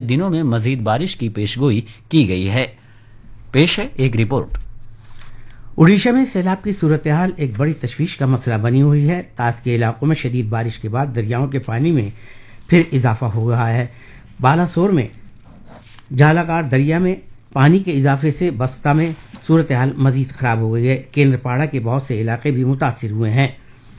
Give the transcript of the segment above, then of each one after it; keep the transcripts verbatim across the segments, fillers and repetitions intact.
دنوں میں مزید بارش کی پیشگوئی کی گئی ہے۔ پیش ہے ایک رپورٹ۔ اڈیشہ میں سیلاب کی صورتحال ایک بڑی تشویش کا مسئلہ بنی ہوئی ہے۔ طاس کے علاقوں میں شدید بارش کے بعد دریاؤں کے پانی میں پھر اضافہ ہو رہا ہے۔ بالاسور میں جالاکار دریا میں پانی کے اضافے سے بستہ میں صورتحال مزید خراب ہو گئی ہے۔ کیندرپاڑا کے بہت سے علاقے بھی متاثر ہوئے ہیں۔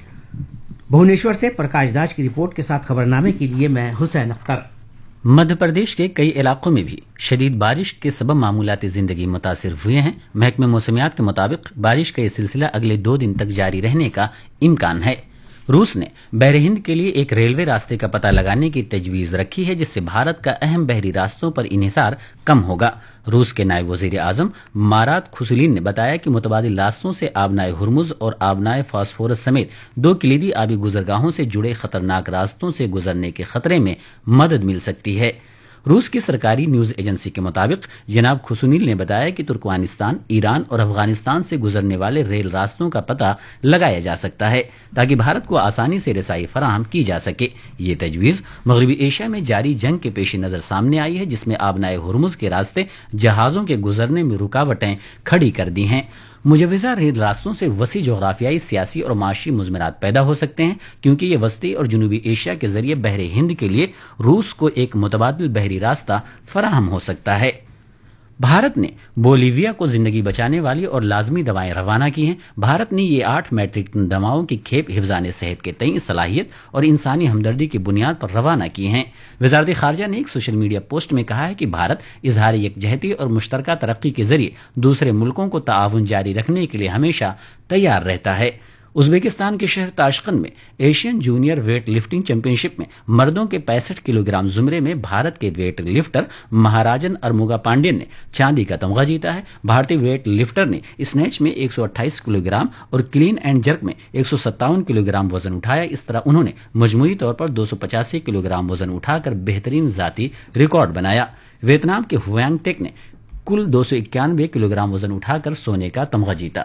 بھونیشور سے پرکاش داس کی رپورٹ کے ساتھ خبرنامے کے لیے میں حسین اختر۔ مدھیہ پردیش کے کئی علاقوں میں بھی شدید بارش کے سبب معمولاتی زندگی متاثر ہوئے ہیں۔ محکمہ موسمیات کے مطابق بارش کا یہ سلسلہ اگلے دو دن تک جاری رہنے کا امکان ہے۔ روس نے بحر ہند کے لیے ایک ریلوے راستے کا پتہ لگانے کی تجویز رکھی ہے، جس سے بھارت کا اہم بحری راستوں پر انحصار کم ہوگا۔ روس کے نائب وزیر اعظم مارات کھوسولین نے بتایا کہ متبادل راستوں سے آبنائے ہرمز اور آبنائے فاسفورس سمیت دو کلیدی آبی گزرگاہوں سے جڑے خطرناک راستوں سے گزرنے کے خطرے میں مدد مل سکتی ہے۔ روس کی سرکاری نیوز ایجنسی کے مطابق جناب کھوسونیل نے بتایا کہ ترکمانستان، ایران اور افغانستان سے گزرنے والے ریل راستوں کا پتہ لگایا جا سکتا ہے تاکہ بھارت کو آسانی سے رسائی فراہم کی جا سکے۔ یہ تجویز مغربی ایشیا میں جاری جنگ کے پیش نظر سامنے آئی ہے، جس میں آبنائے ہرمز کے راستے جہازوں کے گزرنے میں رکاوٹیں کھڑی کر دی ہیں۔ مجوزہ ریل راستوں سے وسیع جغرافیائی، سیاسی اور معاشی مضمرات پیدا ہو سکتے ہیں، کیونکہ یہ وسطی اور جنوبی ایشیا کے ذریعے بحر ہند کے لیے روس کو ایک متبادل بحری راستہ فراہم ہو سکتا ہے۔ بھارت نے بولیویا کو زندگی بچانے والی اور لازمی دوائیں روانہ کی ہیں۔ بھارت نے یہ آٹھ میٹرک ٹن دواؤں کی کھیپ حفظان صحت کے تئیں صلاحیت اور انسانی ہمدردی کی بنیاد پر روانہ کی ہیں۔ وزارت خارجہ نے ایک سوشل میڈیا پوسٹ میں کہا ہے کہ بھارت اظہار یکجہتی اور مشترکہ ترقی کے ذریعے دوسرے ملکوں کو تعاون جاری رکھنے کے لیے ہمیشہ تیار رہتا ہے۔ ازبکستان کے شہر تاشقند میں Asian junior weight lifting champion شپ میں مردوں کے پینسٹھ کلو گرام زمرے میں بھارت کے ویٹ لفٹر مہاراجن ارموگا پانڈین نے چاندی کا تمغہ جیتا ہے۔ بھارتی ویٹ لفٹر نے اسنیچ میں ایک سو اٹھائیس کلو گرام اور کلین اینڈ جرک میں ایک سو ستاون کلو گرام وزن اٹھایا۔ اس طرح انہوں نے مجموعی طور پر دو سو پچاسی کلو گرام وزن اٹھا کر بہترین ذاتی ریکارڈ بنایا۔ ویتنام کے ہوانگ ٹیک نے کل دو سو اکیانوے کلو گرام وزن اٹھا کر سونے کا تمغہ جیتا۔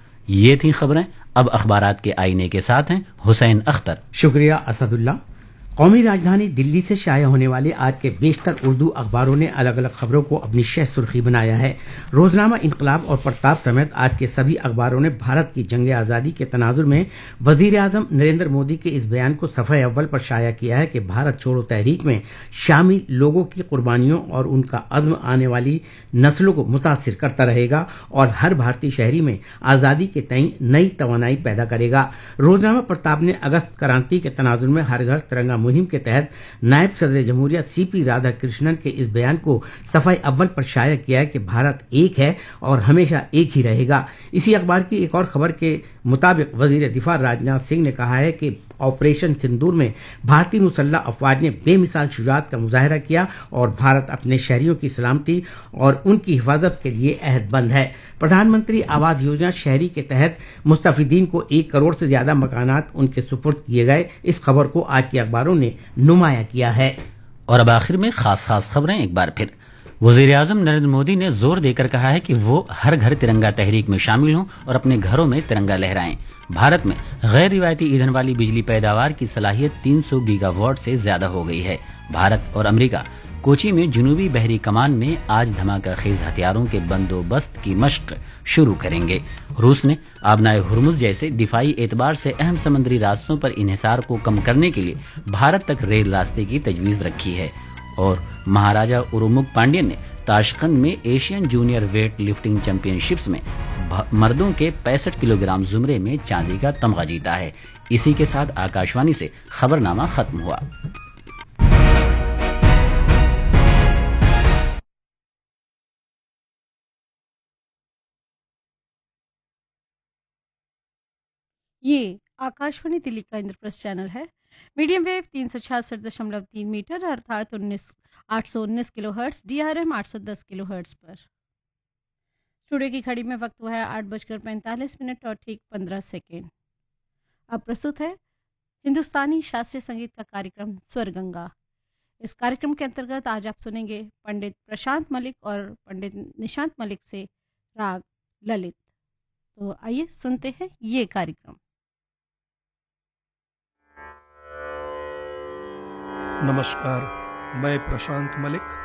یہ تھیں خبریں۔ اب اخبارات کے آئینے کے ساتھ ہیں حسین اختر۔ شکریہ اسد اللہ۔ قومی راجدھانی دلی سے شائع ہونے والے آج کے بیشتر اردو اخباروں نے الگ الگ خبروں کو اپنی شہ سرخی بنایا ہے۔ روزنامہ انقلاب اور پرتاپ سمیت آج کے سبھی اخباروں نے بھارت کی جنگ آزادی کے تناظر میں وزیر اعظم نریندر مودی کے اس بیان کو صفحہ اول پر شائع کیا ہے کہ بھارت چھوڑو تحریک میں شامل لوگوں کی قربانیوں اور ان کا عزم آنے والی نسلوں کو متاثر کرتا رہے گا اور ہر بھارتی شہری میں آزادی کے تئیں نئی توانائی پیدا کرے گا۔ روزنامہ پرتاپ نے اگست کرانتی کے تناظر میں ہر گھر ترنگا مہم کے تحت نائب صدر جمہوریہ سی پی رادھا کرشنن کے اس بیان کو صفحہ اول پر شائع کیا ہے کہ بھارت ایک ہے اور ہمیشہ ایک ہی رہے گا۔ اسی اخبار کی ایک اور خبر کے مطابق وزیر دفاع راجناتھ سنگھ نے کہا ہے کہ آپریشن سندور میں بھارتی مسلح افواج نے بے مثال شجاعت کا مظاہرہ کیا اور بھارت اپنے شہریوں کی سلامتی اور ان کی حفاظت کے لیے عہد بند ہے۔ پردھان منتری آواس یوجنا شہری کے تحت مستفیدین کو ایک کروڑ سے زیادہ مکانات ان کے سپرد کیے گئے۔ اس خبر کو آج کے اخباروں نے نمایاں کیا ہے۔ اور اب آخر میں خاص خاص خبریں ایک بار پھر۔ وزیر اعظم نریندر مودی نے زور دے کر کہا ہے کہ وہ ہر گھر ترنگا تحریک میں شامل ہوں اور اپنے گھروں میں ترنگا لہرائیں۔ بھارت میں غیر روایتی ایندھن والی بجلی پیداوار کی صلاحیت تین سو گیگا واٹ سے زیادہ ہو گئی ہے۔ بھارت اور امریکہ کوچی میں جنوبی بحری کمان میں آج دھماکہ خیز ہتھیاروں کے بندوبست کی مشق شروع کریں گے۔ روس نے آبنائے ہرمز جیسے دفاعی اعتبار سے اہم سمندری راستوں پر انحصار کو کم کرنے کے لیے بھارت تک ریل راستے کی تجویز رکھی ہے۔ اور مہاراجہ ارموگ پانڈین نے تاشقند میں Asian junior weight lifting champion ships میں مردوں کے پینسٹھ کلو گرام زمرے میں چاندی کا تمغہ جیتا ہے۔ اسی کے ساتھ آکاشوانی سے خبرنامہ ختم ہوا۔ یہ آکاشوانی دلی کا اندرپرست چینل ہے۔ میڈیم ویو تین سو چھیاسٹھ دشملو تین میٹر ارتھات انیس آٹھ سو انیس کلو ہرٹز ڈی آر ایم آٹھ سو دس کلو ہرٹز پر۔ اسٹوڈیو کی گھڑی میں وقت ہوا ہے آٹھ بج کر پینتالیس منٹ اور ٹھیک پندرہ سیکنڈ۔ اب پرستت ہے ہندوستانی شاستریہ سنگیت کا کاریکرم سور گنگا۔ اس کاریکرم کے انترگت آج آپ سنیں گے پنڈت پرشانت ملک اور پنڈت نشانت ملک سے راگ للت۔ تو آئیے سنتے ہیں یہ کاریکرم۔ नमस्कार, मैं प्रशांत मलिक